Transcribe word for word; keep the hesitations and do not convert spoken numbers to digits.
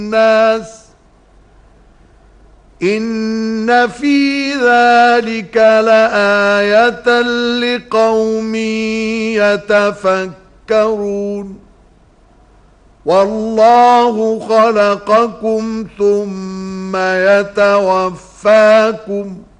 الناس إن في ذلك لآية لقوم يتفكرون والله خلقكم ثم يتوفاكم